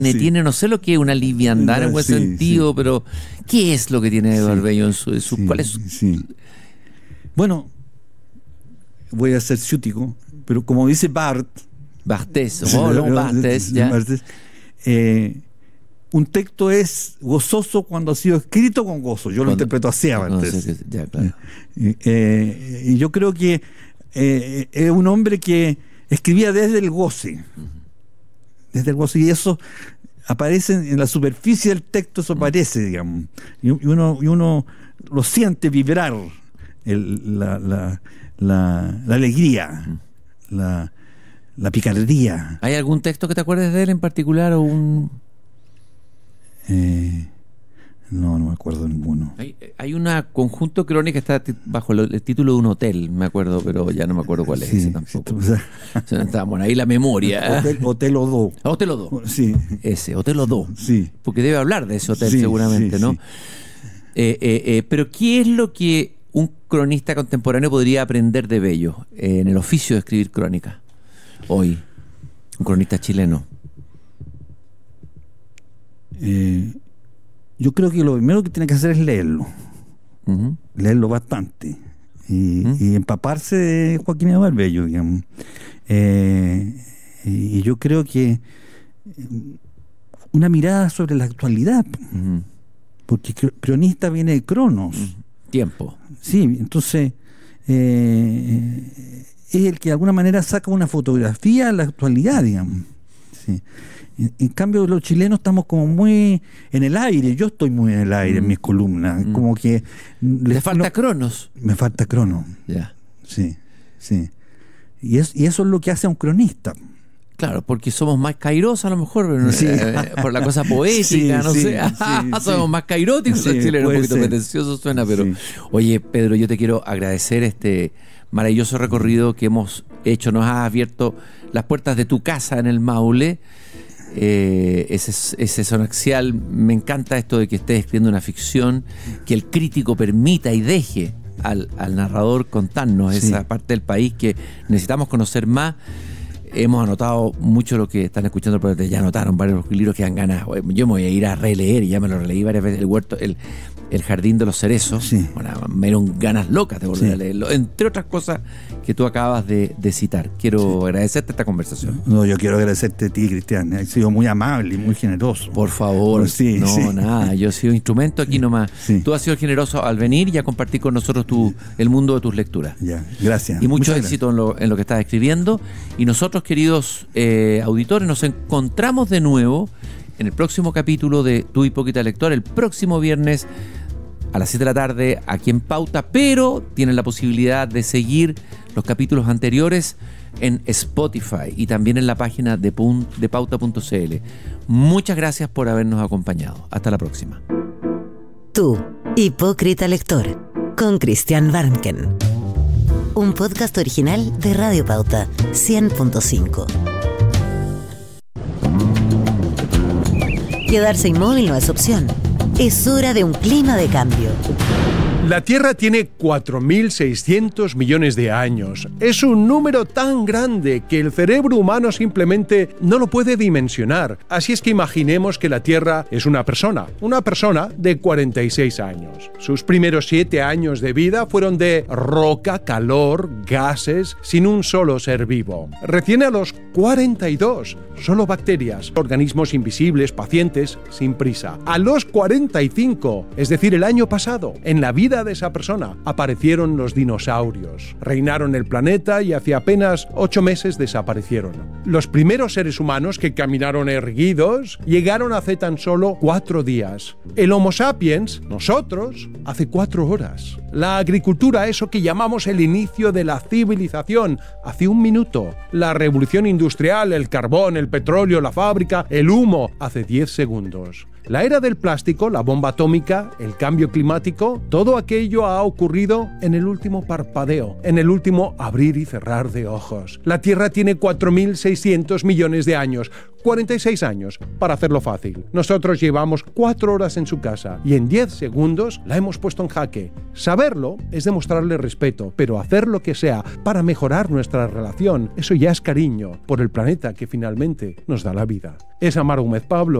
tiene, no sé lo que es una liviandad en buen sentido, pero ¿qué es lo que tiene Eduardo Bello en su cuál es? Bueno, voy a ser ciútico, pero como dice Barthes, un texto es gozoso cuando ha sido escrito con gozo. Yo lo interpreto así a Barthes. Claro. Y yo creo que es un hombre que escribía desde el goce. Desde el goce, y eso aparece en la superficie del texto, eso aparece, digamos. Y uno lo siente vibrar, la alegría, la picardía. ¿Hay algún texto que te acuerdes de él en particular o un...? No me acuerdo de ninguno. Hay una conjunto crónica que está bajo el título de un hotel, me acuerdo, pero ya no me acuerdo cuál es ese tampoco. Bueno, ahí la memoria. Hotel Odo. Hotel Odo. Sí. Ese, Hotel Odo. Sí. Porque debe hablar de ese hotel seguramente, ¿no? Sí. Pero ¿qué es lo que un cronista contemporáneo podría aprender de Bello en el oficio de escribir crónica hoy? Un cronista chileno. Yo creo que lo primero que tiene que hacer es leerlo. Leerlo bastante. Y empaparse de Joaquín Eduardo Bello, digamos. Y yo creo que una mirada sobre la actualidad. Porque cronista viene de cronos. Tiempo. Sí, entonces es el que de alguna manera saca una fotografía a la actualidad, digamos. Sí. En cambio, los chilenos estamos como muy en el aire. Yo estoy muy en el aire en mis columnas. Como que... ¿Le falta cronos? Me falta cronos. Ya. Sí. Y eso es lo que hace a un cronista. Claro, porque somos más cairos a lo mejor, por la cosa poética, no sé. Somos más cairóticos los chilenos, un poquito pretencioso suena, pero... Oye, Pedro, yo te quiero agradecer este maravilloso recorrido que hemos hecho. Nos has abierto las puertas de tu casa en el Maule. Ese sonaxial, me encanta esto de que estés escribiendo una ficción, que el crítico permita y deje al narrador contarnos esa parte del país que necesitamos conocer más. Hemos anotado mucho lo que están escuchando, pero ya anotaron varios libros que dan ganas. Yo me voy a ir a releer, y ya me lo releí varias veces, El Jardín de los Cerezos. Bueno, me dieron ganas locas de volver a leerlo, entre otras cosas que tú acabas de citar. Quiero agradecerte esta conversación. No, yo quiero agradecerte a ti, Cristian. Has sido muy amable y muy generoso. Por favor. Nada, yo he sido instrumento aquí nomás. Tú has sido generoso al venir y a compartir con nosotros el mundo de tus lecturas. Ya, gracias. Y mucho éxito en lo que estás escribiendo. Y nosotros, queridos auditores, nos encontramos de nuevo en el próximo capítulo de Tu Hipócrita Lector, el próximo viernes a las 7 de la tarde aquí en Pauta, pero tienen la posibilidad de seguir los capítulos anteriores en Spotify y también en la página de pauta.cl. Muchas gracias por habernos acompañado. Hasta la próxima. Tu Hipócrita Lector, con Cristian Warnken. Un podcast original de Radio Pauta 100.5. Quedarse inmóvil no es opción. Es hora de un clima de cambio. La Tierra tiene 4.600 millones de años. Es un número tan grande que el cerebro humano simplemente no lo puede dimensionar. Así es que imaginemos que la Tierra es una persona de 46 años. Sus primeros 7 años de vida fueron de roca, calor, gases, sin un solo ser vivo. Recién a los 42, solo bacterias, organismos invisibles, pacientes, sin prisa. A los 45, es decir, el año pasado, en la vida de esa persona, aparecieron los dinosaurios. Reinaron el planeta y hace apenas 8 meses desaparecieron. Los primeros seres humanos que caminaron erguidos llegaron hace tan solo 4 días. El Homo sapiens, nosotros, hace 4 horas. La agricultura, eso que llamamos el inicio de la civilización, hace 1 minuto. La revolución industrial, el carbón, el petróleo, la fábrica, el humo, hace 10 segundos. La era del plástico, la bomba atómica, el cambio climático, todo aquello ha ocurrido en el último parpadeo, en el último abrir y cerrar de ojos. La Tierra tiene 4.600 millones de años. 46 años, para hacerlo fácil. Nosotros llevamos 4 horas en su casa y en 10 segundos la hemos puesto en jaque. Saberlo es demostrarle respeto, pero hacer lo que sea para mejorar nuestra relación, eso ya es cariño por el planeta que finalmente nos da la vida. Es Amar Gómez Pablo.